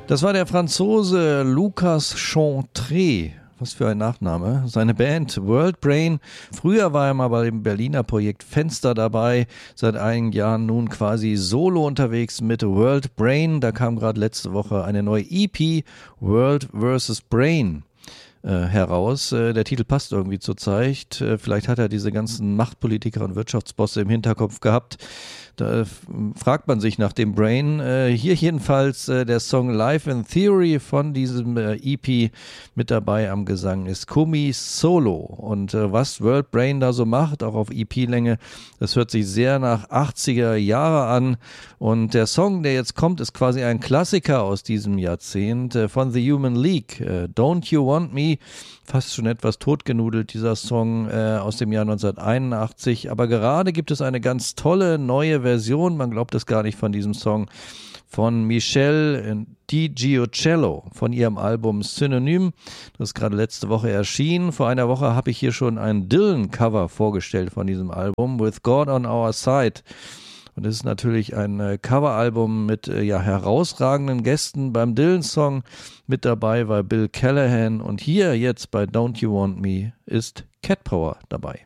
Das war der Franzose Lucas Chantré. Was für ein Nachname. Seine Band World Brain. Früher war er mal bei dem Berliner Projekt Fenster dabei. Seit einigen Jahren nun quasi solo unterwegs mit World Brain. Da kam gerade letzte Woche eine neue EP, World vs. Brain, heraus. Der Titel passt irgendwie zur Zeit. Vielleicht hat er diese ganzen Machtpolitiker und Wirtschaftsbosse im Hinterkopf gehabt. Da fragt man sich nach dem Brain. Hier jedenfalls der Song Life in Theory von diesem EP. Mit dabei am Gesang ist Kumi Solo. Und was World Brain da so macht, auch auf EP-Länge, das hört sich sehr nach 80er Jahre an. Und der Song, der jetzt kommt, ist quasi ein Klassiker aus diesem Jahrzehnt von The Human League. Don't You Want Me? Fast schon etwas totgenudelt, dieser Song aus dem Jahr 1981. Aber gerade gibt es eine ganz tolle neue Version, man glaubt es gar nicht, von diesem Song von Michelle DiGiocello von ihrem Album Synonym. Das ist gerade letzte Woche erschienen. Vor einer Woche habe ich hier schon ein Dylan-Cover vorgestellt von diesem Album, With God on Our Side. Und es ist natürlich ein Coveralbum mit herausragenden Gästen. Beim Dylan-Song mit dabei war Bill Callahan und hier jetzt bei Don't You Want Me ist Cat Power dabei.